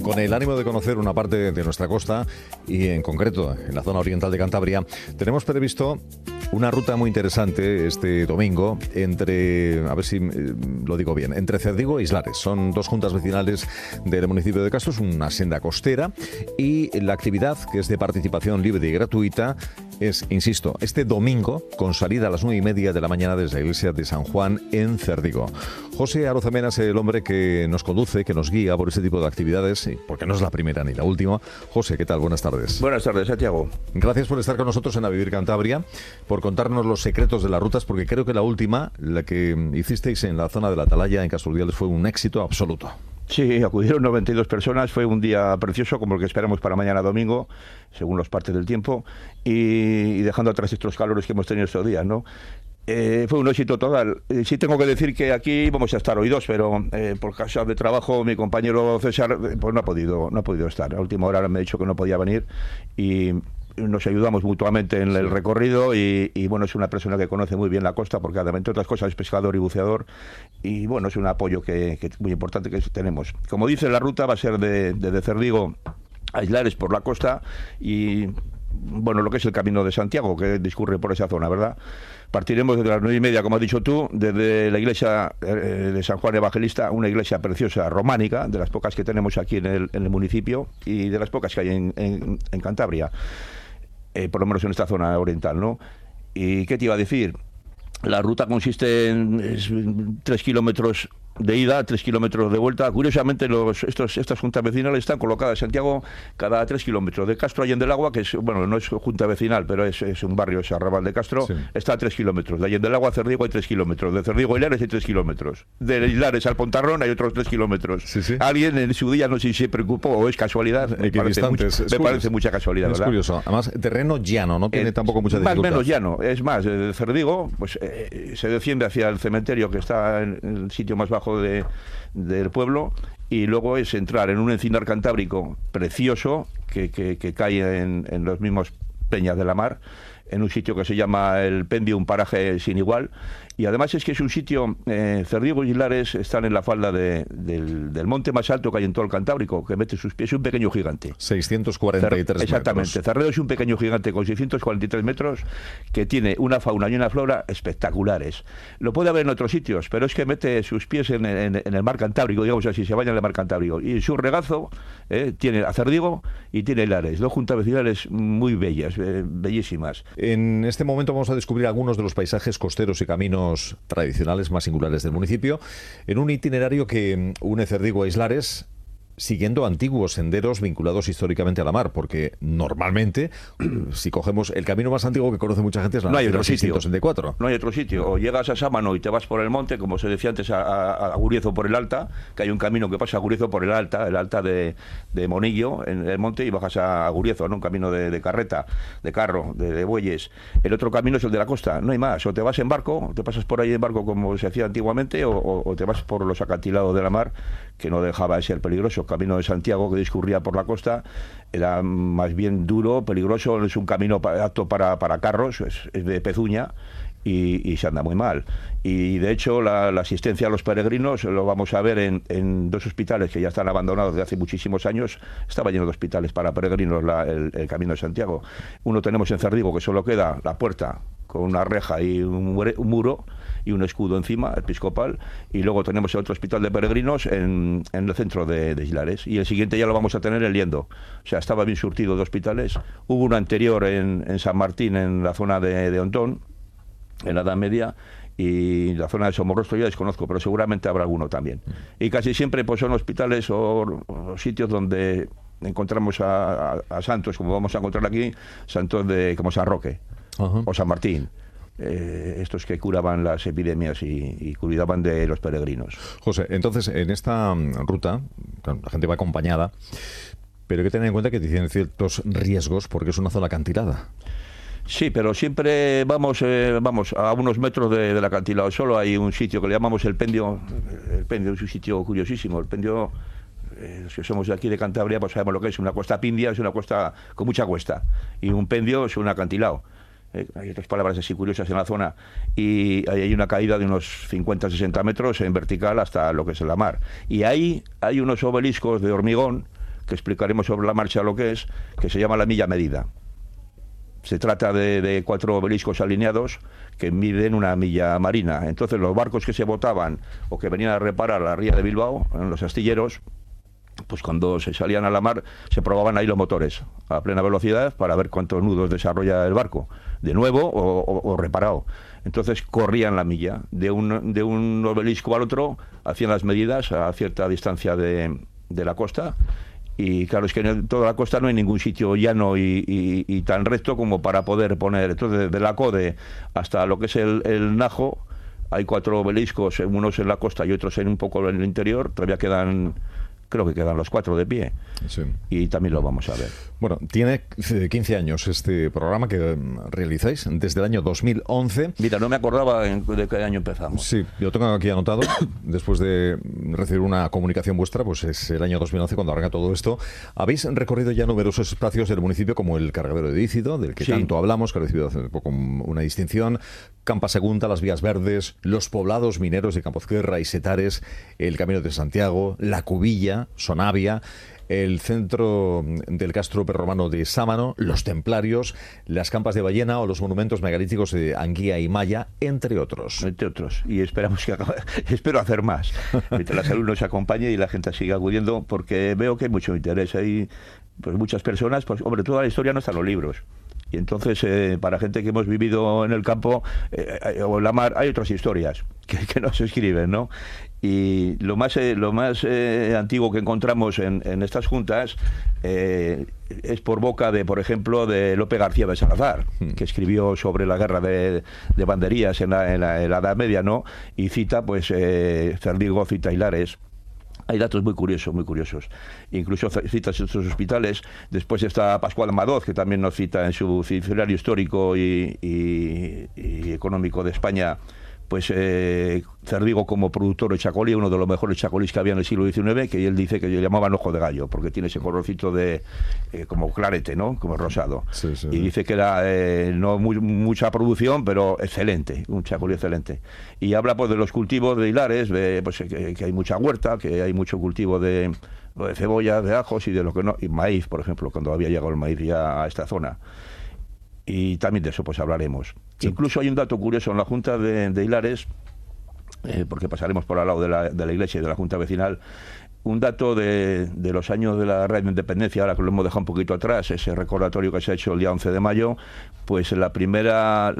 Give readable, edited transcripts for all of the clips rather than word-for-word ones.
Con el ánimo de conocer una parte de nuestra costa y en concreto en la zona oriental de Cantabria, tenemos previsto una ruta muy interesante este domingo entre, a ver si lo digo bien, entre Cerdigo e Islares. Son dos juntas vecinales del municipio de Castro, es una senda costera y la actividad, que es de participación libre y gratuita, es, insisto, este domingo con salida a las 9:30 de la mañana desde la iglesia de San Juan en Cerdigo. José Arozamena es el hombre que nos conduce, que nos guía por este tipo de actividades, porque no es la primera ni la última. José, ¿qué tal? Buenas tardes. Buenas tardes, Santiago. Gracias por estar con nosotros en A Vivir Cantabria, por contarnos los secretos de las rutas, porque creo que la última, la que hicisteis en la zona de la Atalaya, en Castrudiales, fue un éxito absoluto. Sí, acudieron 92 personas, fue un día precioso como el que esperamos para mañana domingo, según los partes del tiempo, y dejando atrás estos calores que hemos tenido estos días, ¿no? Fue un éxito total. Sí tengo que decir que aquí vamos a estar hoy dos, pero por causa de trabajo mi compañero César pues no ha podido estar. A última hora me ha dicho que no podía venir y nos ayudamos mutuamente en el recorrido y bueno, es una persona que conoce muy bien la costa porque además de otras cosas es pescador y buceador y bueno, es un apoyo que muy importante que tenemos. Como dice, la ruta va a ser de Cerdigo a Islares por la costa y bueno, lo que es el Camino de Santiago que discurre por esa zona, ¿verdad? Partiremos desde las 9:30, como has dicho tú, desde la iglesia de San Juan Evangelista, una iglesia preciosa, románica, de las pocas que tenemos aquí en el municipio y de las pocas que hay en Cantabria, por lo menos en esta zona oriental, ¿no? ¿Y qué te iba a decir? La ruta consiste en 3 kilómetros de ida, 3 kilómetros de vuelta. Curiosamente, estas juntas vecinales están colocadas en Santiago cada 3 kilómetros. De Castro Allende del Agua, que es, bueno, no es junta vecinal, pero es un barrio, es Arrabal de Castro, sí. Está a 3 kilómetros. De Allende del Agua a Cerdigo hay 3 kilómetros. De Cerdigo a Islares hay 3 kilómetros. De Islares al Pontarrón hay otros 3 kilómetros. Sí, sí. Alguien en su día, no sé si se preocupó o es casualidad. Me parece mucha casualidad, ¿verdad? Es curioso. Además, terreno llano, no tiene tampoco mucha dificultad. Más o menos llano. Es más, de Cerdigo, pues se desciende hacia el cementerio que está en el sitio más bajo del pueblo y luego es entrar en un encinar cantábrico precioso que cae en los mismos peñas de la mar, en un sitio que se llama El Pendio, un paraje sin igual, y además es que es un sitio, Cerdigo y Islares están en la falda del monte más alto que hay en todo el Cantábrico, que mete sus pies, es un pequeño gigante. 643 metros. Exactamente, Cerredo es un pequeño gigante con 643 metros que tiene una fauna y una flora espectaculares. Lo puede haber en otros sitios, pero es que mete sus pies en el mar Cantábrico, digamos así, se baña en el mar Cantábrico, y su regazo tiene a Cerdigo y tiene Islares, dos juntas vecinales muy bellas, bellísimas. En este momento vamos a descubrir algunos de los paisajes costeros y caminos tradicionales más singulares del municipio, en un itinerario que une Cerdigo a Islares, siguiendo antiguos senderos vinculados históricamente a la mar, porque normalmente, si cogemos el camino más antiguo que conoce mucha gente es la Nacional 664. No hay otro sitio. O llegas a Sámano y te vas por el monte, como se decía antes, a Guriezo por el Alta, que hay un camino que pasa a Guriezo por el Alta de Monillo, en el monte, y bajas a Guriezo, ¿no? Un camino de carreta, de carro, de bueyes. El otro camino es el de la costa, no hay más. O te vas en barco, te pasas por ahí en barco como se hacía antiguamente, o te vas por los acantilados de la mar, que no dejaba de ser peligroso. Camino de Santiago que discurría por la costa era más bien duro, peligroso, es un camino apto para carros, es de pezuña y se anda muy mal. Y de hecho la asistencia a los peregrinos lo vamos a ver en dos hospitales que ya están abandonados desde hace muchísimos años. Estaba lleno de hospitales para peregrinos el Camino de Santiago. Uno tenemos en Cerdigo que solo queda la puerta con una reja y un muro y un escudo encima, episcopal, y luego tenemos el otro hospital de peregrinos en el centro de Islares, y el siguiente ya lo vamos a tener en Liendo. O sea, estaba bien surtido de hospitales. Hubo uno anterior en San Martín, en la zona de Ontón, en la Edad Media, y la zona de Somorrostro ya desconozco, pero seguramente habrá alguno también. Y casi siempre pues son hospitales o sitios donde encontramos a santos, como vamos a encontrar aquí, santos como San Roque, uh-huh, o San Martín. Estos que curaban las epidemias y cuidaban de los peregrinos. José, entonces en esta ruta la gente va acompañada, pero hay que tener en cuenta que tienen ciertos riesgos porque es una zona acantilada. Sí, pero siempre vamos a unos metros del acantilado. Solo hay un sitio que le llamamos el Pendio. El Pendio es un sitio curiosísimo. El Pendio, los que somos de aquí de Cantabria, pues sabemos lo que es una costa pindia, es una costa con mucha cuesta, y un pendio es un acantilado. Hay otras palabras así curiosas en la zona, y ahí hay una caída de unos 50-60 metros en vertical hasta lo que es la mar, y ahí hay unos obeliscos de hormigón que explicaremos sobre la marcha lo que se llama la milla medida. Se trata de 4 obeliscos alineados que miden una milla marina. Entonces los barcos que se botaban o que venían a reparar la ría de Bilbao, en los astilleros, pues cuando se salían a la mar se probaban ahí los motores a plena velocidad para ver cuántos nudos desarrolla el barco, de nuevo o reparado. Entonces corrían la milla de un obelisco al otro, hacían las medidas a cierta distancia de la costa. Y claro, es que en toda la costa no hay ningún sitio llano y tan recto como para poder poner. Entonces, desde la Code hasta lo que es el Najo, hay 4 obeliscos, unos en la costa y otros en un poco en el interior. Todavía creo que quedan los 4 de pie. Sí. Y también lo vamos a ver. Bueno, tiene 15 años este programa que realizáis desde el año 2011. Mira, no me acordaba de qué año empezamos. Sí, yo tengo aquí anotado, después de recibir una comunicación vuestra, pues es el año 2011 cuando arranca todo esto. Habéis recorrido ya numerosos espacios del municipio, como el cargadero de Dícido, del que tanto hablamos, que ha recibido hace poco una distinción, Campa Segunda, las Vías Verdes, los poblados mineros de Campozquerra y Setares, el Camino de Santiago, La Cubilla, Sonavia, el centro del castro prerromano de Sámano, los templarios, las campas de ballena o los monumentos megalíticos de Anguía y Maya, entre otros. Entre otros. Y esperamos espero hacer más. Mientras la salud nos acompañe y la gente siga acudiendo, porque veo que hay mucho interés. Hay pues muchas personas, pues hombre, toda la historia no está en los libros. Y entonces, para gente que hemos vivido en el campo o en la mar, hay otras historias que no se escriben, ¿no? Y lo más antiguo que encontramos en estas juntas es por boca de, por ejemplo, de Lope García de Salazar, que escribió sobre la guerra de banderías en la Edad Media, ¿no? Y cita, pues, Cerdigo, cita Hilares. Hay datos muy curiosos. Incluso cita estos hospitales. Después está Pascual Madoz, que también nos cita en su diccionario histórico y económico de España, pues Cerdigo como productor de chacolí, uno de los mejores chacolís que había en el siglo XIX, que él dice que le llamaban ojo de gallo, porque tiene ese colorcito de como clarete, ¿no? Como rosado. Sí, sí, y dice que era no mucha producción, pero excelente, un chacolí excelente. Y habla pues de los cultivos de Hilares, pues que hay mucha huerta, que hay mucho cultivo de cebollas, de ajos y de lo que no, y maíz, por ejemplo, cuando había llegado el maíz ya a esta zona. Y también de eso pues hablaremos. Sí. Incluso hay un dato curioso en la Junta de Hilares, porque pasaremos por al lado de la iglesia y de la Junta Vecinal, un dato de los años de la Guerra de Independencia, ahora que lo hemos dejado un poquito atrás, ese recordatorio que se ha hecho el día 11 de mayo, pues la primera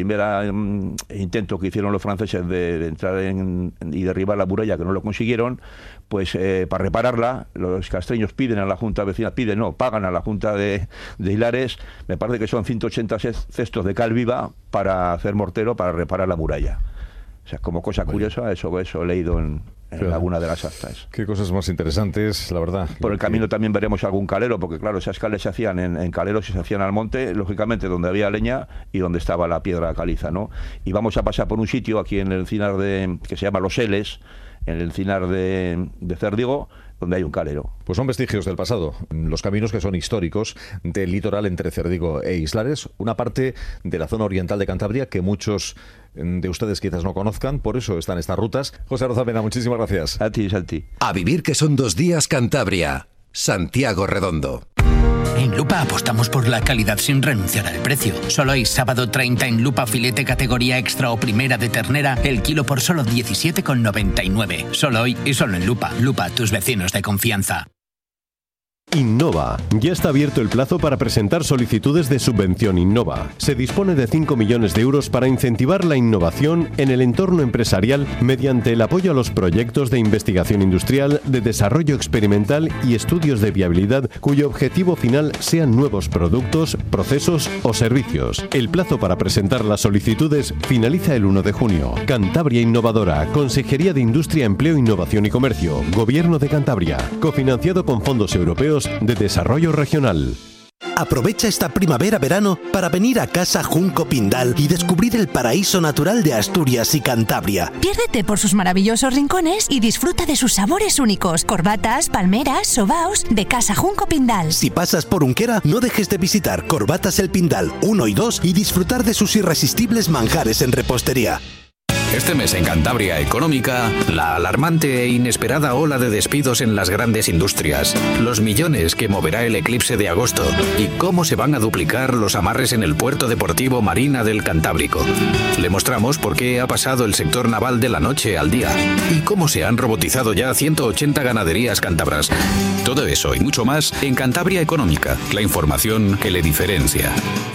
intento que hicieron los franceses de entrar y derribar la muralla, que no lo consiguieron, pues para repararla, los castreños piden a la Junta Vecinal, pagan a la Junta de Hilares, me parece que son 180 cestos de cal viva para hacer mortero, para reparar la muralla. O sea, como cosa curiosa, eso he leído en alguna de las actas. Qué cosas más interesantes, la verdad. Por el camino también veremos algún calero, porque claro, esas cales se hacían en caleros y se hacían al monte, lógicamente donde había leña y donde estaba la piedra caliza, ¿no? Y vamos a pasar por un sitio aquí en el encinar que se llama Los Eles, en el encinar de Cerdigo, donde hay un calero. Pues son vestigios del pasado, los caminos que son históricos del litoral entre Cerdigo e Islares, una parte de la zona oriental de Cantabria que muchos de ustedes quizás no conozcan, por eso están estas rutas. José Arozamena, muchísimas gracias. A ti, Santi. A vivir que son 2 días Cantabria. Santiago Redondo. En Lupa apostamos por la calidad sin renunciar al precio. Solo hoy, sábado 30, en Lupa filete categoría extra o primera de ternera, el kilo por solo 17,99. Solo hoy y solo en Lupa. Lupa, tus vecinos de confianza. Innova. Ya está abierto el plazo para presentar solicitudes de subvención Innova. Se dispone de 5 millones de euros para incentivar la innovación en el entorno empresarial mediante el apoyo a los proyectos de investigación industrial, de desarrollo experimental y estudios de viabilidad cuyo objetivo final sean nuevos productos, procesos o servicios. El plazo para presentar las solicitudes finaliza el 1 de junio. Cantabria Innovadora, Consejería de Industria, Empleo, Innovación y Comercio, Gobierno de Cantabria, cofinanciado con fondos europeos de desarrollo regional. Aprovecha esta primavera-verano para venir a Casa Junco Pindal y descubrir el paraíso natural de Asturias y Cantabria. Piérdete por sus maravillosos rincones y disfruta de sus sabores únicos. Corbatas, palmeras, sobaos de Casa Junco Pindal. Si pasas por Unquera, no dejes de visitar Corbatas El Pindal 1 y 2 y disfrutar de sus irresistibles manjares en repostería. Este mes en Cantabria Económica, la alarmante e inesperada ola de despidos en las grandes industrias, los millones que moverá el eclipse de agosto y cómo se van a duplicar los amarres en el puerto deportivo Marina del Cantábrico. Le mostramos por qué ha pasado el sector naval de la noche al día y cómo se han robotizado ya 180 ganaderías cántabras. Todo eso y mucho más en Cantabria Económica, la información que le diferencia.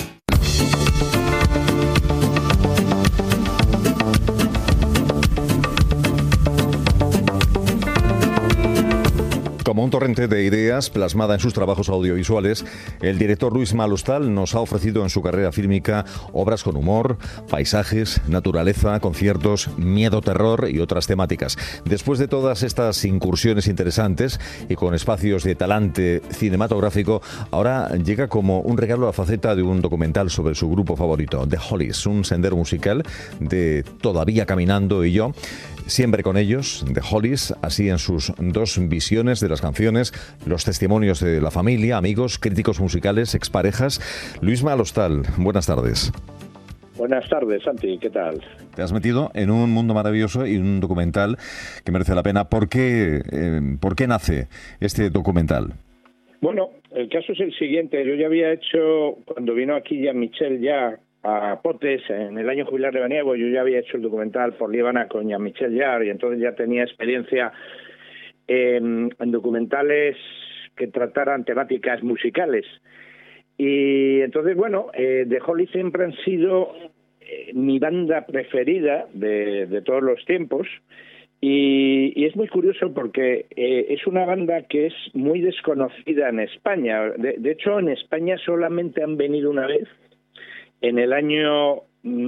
Como un torrente de ideas plasmada en sus trabajos audiovisuales, el director Luisma Lostal nos ha ofrecido en su carrera fílmica obras con humor, paisajes, naturaleza, conciertos, miedo, terror y otras temáticas. Después de todas estas incursiones interesantes y con espacios de talante cinematográfico, ahora llega como un regalo a la faceta de un documental sobre su grupo favorito, The Hollies, un sendero musical de Todavía Caminando y Yo. Siempre con ellos, The Hollies, así en sus dos visiones de las canciones, los testimonios de la familia, amigos, críticos musicales, exparejas. Luisma Lostal, buenas tardes. Buenas tardes, Santi, ¿qué tal? Te has metido en un mundo maravilloso y un documental que merece la pena. ¿Por qué nace este documental? Bueno, el caso es el siguiente. Yo ya había hecho, cuando vino aquí Jean-Michel Jarre a Potes, en el año jubilar de Baniego, yo ya había hecho el documental por Líbana con Jean-Michel Jarre y entonces ya tenía experiencia en documentales que trataran temáticas musicales. Y entonces, bueno, The Hollies siempre han sido mi banda preferida de todos los tiempos. Y es muy curioso porque es una banda que es muy desconocida en España. De hecho, en España solamente han venido una vez. En el año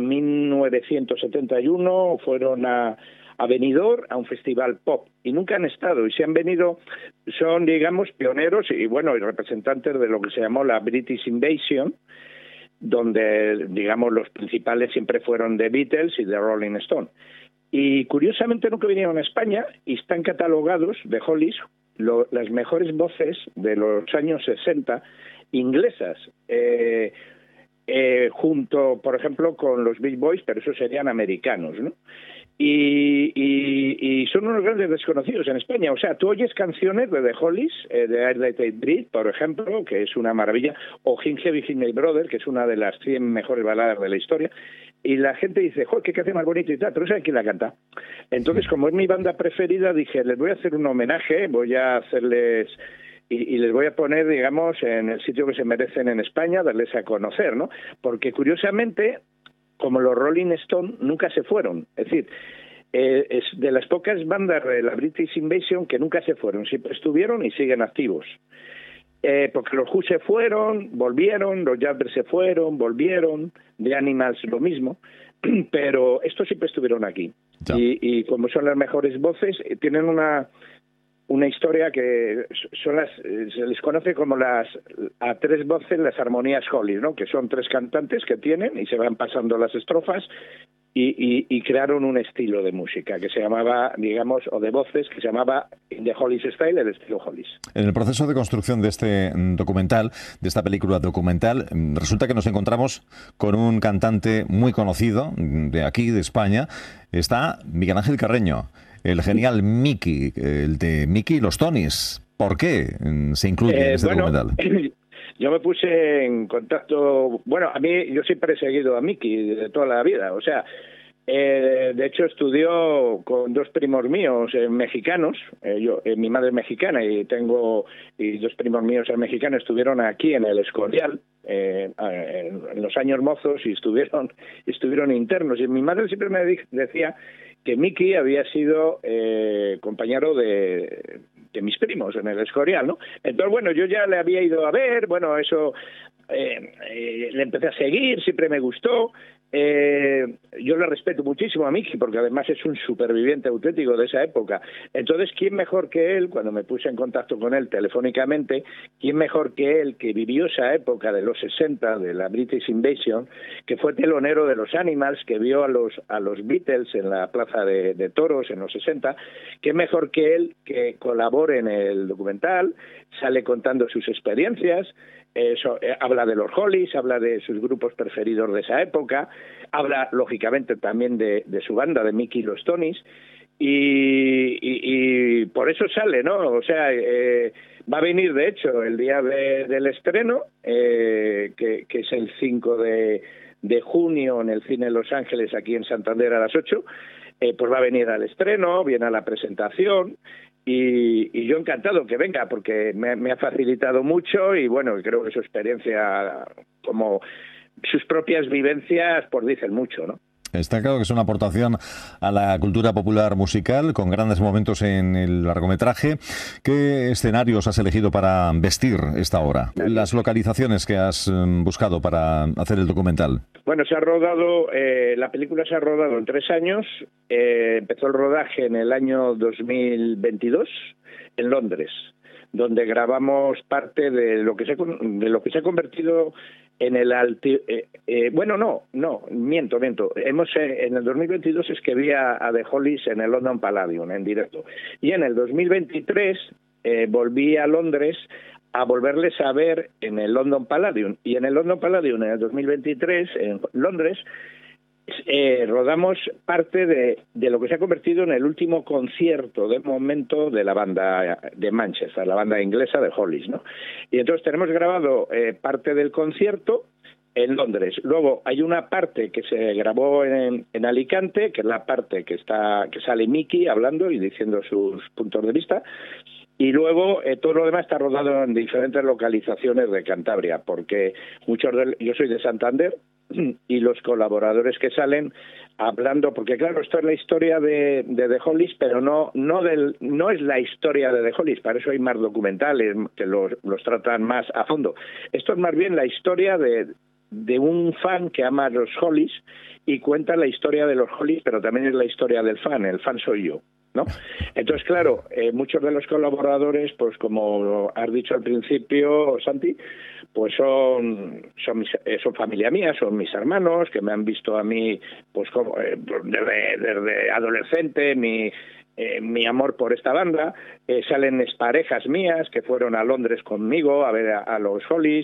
1971 fueron a Benidorm, a un festival pop, y nunca han estado. Y si han venido, son, digamos, pioneros y, bueno, y representantes de lo que se llamó la British Invasion, donde, digamos, los principales siempre fueron The Beatles y The Rolling Stone. Y curiosamente nunca vinieron a España y están catalogados, The Hollies, las mejores voces de los años 60 inglesas, junto, por ejemplo, con los Beach Boys, pero esos serían americanos, ¿no? Y son unos grandes desconocidos en España. O sea, tú oyes canciones de The Hollies, de Air That I Breathe, por ejemplo, que es una maravilla, o Him Heavy Him My Brother, que es una de las 100 mejores baladas de la historia, y la gente dice, ¡joder, qué canción más bonita y tal! Pero no saben quién la canta. Entonces, como es mi banda preferida, dije, les voy a hacer un homenaje, voy a hacerles... Y les voy a poner, digamos, en el sitio que se merecen en España, darles a conocer, ¿no? Porque, curiosamente, como los Rolling Stone, nunca se fueron. Es decir, es de las pocas bandas de la British Invasion que nunca se fueron. Siempre estuvieron y siguen activos. Porque los Who se fueron, volvieron, los Yardbirds se fueron, volvieron, The Animals lo mismo, pero estos siempre estuvieron aquí. Y como son las mejores voces, tienen una historia que son se les conoce como a tres voces las armonías Hollies, ¿no? Que son tres cantantes que tienen y se van pasando las estrofas y crearon un estilo de música que se llamaba, digamos, o de voces, que se llamaba In the Hollies Style, el estilo Hollies. En el proceso de construcción de este documental, de esta película documental, resulta que nos encontramos con un cantante muy conocido de aquí, de España. Está Miguel Ángel Carreño, el genial Miki, el de Miki y los Tonys. ¿Por qué se incluye en este documental? Yo me puse en contacto... Bueno, a mí, yo siempre he seguido a Miki de toda la vida. O sea, de hecho estudió con dos primos míos mexicanos. Mi madre es mexicana y dos primos míos mexicanos estuvieron aquí en el Escorial en los años mozos y estuvieron internos. Y mi madre siempre me decía que Miki había sido compañero de mis primos en el Escorial, ¿no? Entonces, bueno, yo ya le había ido a ver, bueno, eso le empecé a seguir, siempre me gustó. Yo le respeto muchísimo a Miki porque además es un superviviente auténtico de esa época. Entonces, ¿quién mejor que él, cuando me puse en contacto con él telefónicamente, quién mejor que él, que vivió esa época de los 60, de la British Invasion, que fue telonero de los Animals, que vio a los Beatles en la Plaza de Toros en los 60, qué mejor que él que colabore en el documental, sale contando sus experiencias, habla de los Hollies, habla de sus grupos preferidos de esa época, habla lógicamente también de su banda, de Mickey y los Tonys, y por eso sale, ¿no? O sea, va a venir de hecho el día del estreno, que es el 5 de junio en el Cine Los Ángeles, aquí en Santander a las 8, pues va a venir al estreno, viene a la presentación. Y yo encantado que venga, porque me ha facilitado mucho, y bueno, creo que su experiencia, como sus propias vivencias, pues dicen mucho, ¿no? Está claro que es una aportación a la cultura popular musical, con grandes momentos en el largometraje. ¿Qué escenarios has elegido para vestir esta obra? Las localizaciones que has buscado para hacer el documental. Bueno, la película se ha rodado en 3 años. Empezó el rodaje en el año 2022 en Londres, donde grabamos parte de lo que se ha convertido en el miento. En el 2022 escribí a The Hollies en el London Palladium en directo, y en el 2023 volví a Londres a volverles a ver en el London Palladium, y en el London Palladium en el 2023 en Londres rodamos parte de lo que se ha convertido en el último concierto de momento de la banda de Manchester, la banda inglesa de Hollies, ¿no? Y entonces tenemos grabado parte del concierto en Londres. Luego hay una parte que se grabó en Alicante, que es la parte que sale Mickey hablando y diciendo sus puntos de vista. Y luego todo lo demás está rodado en diferentes localizaciones de Cantabria, porque yo soy de Santander, y los colaboradores que salen hablando, porque claro, esto es la historia de The Hollies, pero no es la historia de The Hollies, para eso hay más documentales que los tratan más a fondo. Esto es más bien la historia de un fan que ama a los Hollies y cuenta la historia de los Hollies, pero también es la historia del fan. El fan soy yo, ¿no? Entonces, claro, muchos de los colaboradores, pues como has dicho al principio, Santi, pues son familia mía, son mis hermanos, que me han visto a mí pues como desde adolescente, mi amor por esta banda. Salen parejas mías que fueron a Londres conmigo a ver a los Hollies.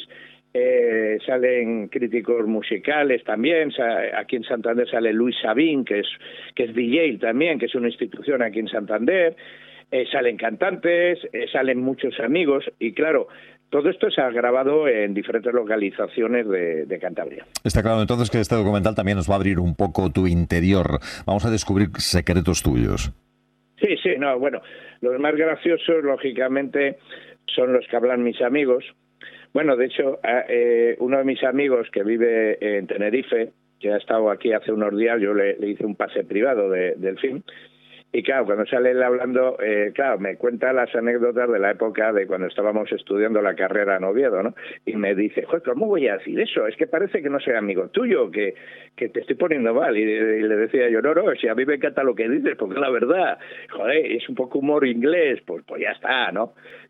Salen críticos musicales también. Aquí en Santander sale Luis Sabín, que es DJ también, que es una institución aquí en Santander. Salen cantantes, salen muchos amigos, y claro, todo esto se ha grabado en diferentes localizaciones de Cantabria. Está claro entonces que este documental también nos va a abrir un poco tu interior. Vamos a descubrir secretos tuyos. Sí, bueno, los más graciosos, lógicamente, son los que hablan mis amigos. Bueno, de hecho, uno de mis amigos que vive en Tenerife, que ha estado aquí hace unos días, yo le hice un pase privado del film. Y claro, cuando sale él hablando, me cuenta las anécdotas de la época de cuando estábamos estudiando la carrera en Oviedo, ¿no? Y me dice, joder, ¿cómo voy a decir eso? Es que parece que no soy amigo tuyo, que te estoy poniendo mal. Y le decía yo, no, si a mí me encanta lo que dices, porque la verdad, joder, es un poco humor inglés, pues ya está, ¿no?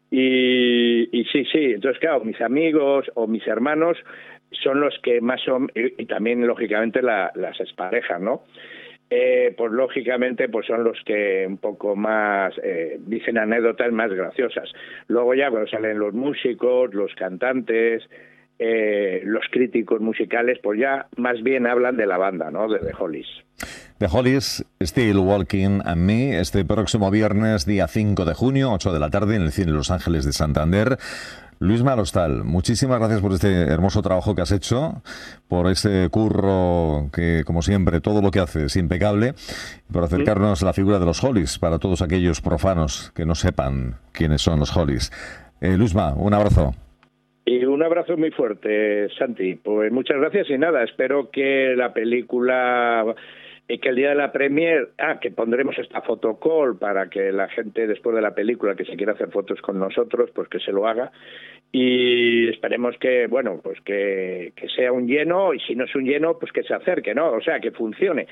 Y sí, entonces claro, mis amigos o mis hermanos son los que más son, y también lógicamente las exparejas, ¿no? Pues lógicamente pues son los que un poco más dicen anécdotas más graciosas. Luego ya cuando salen los músicos, los cantantes, los críticos musicales, pues ya más bien hablan de la banda, ¿no? De The Hollies. The Hollies, Still Walking and Me, este próximo viernes, día 5 de junio, 8 de la tarde, en el Cine Los Ángeles de Santander. Luis Marostal, muchísimas gracias por este hermoso trabajo que has hecho, por ese curro que, como siempre, todo lo que hace es impecable, por acercarnos a la figura de los Hollies para todos aquellos profanos que no sepan quiénes son los Hollies. Luisma, un abrazo. Y un abrazo muy fuerte, Santi. Pues muchas gracias y nada, espero que la película... que el día de la premier, que pondremos esta fotocall para que la gente después de la película que se quiera hacer fotos con nosotros, pues que se lo haga, y esperemos que, bueno, pues que sea un lleno, y si no es un lleno, pues que se acerque, ¿no? O sea, que funcione,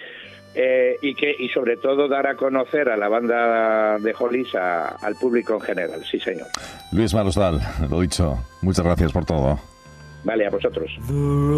y sobre todo dar a conocer a la banda de Hollies al público en general. Sí, señor. Luis Marostal, lo dicho, muchas gracias por todo. Vale, a vosotros.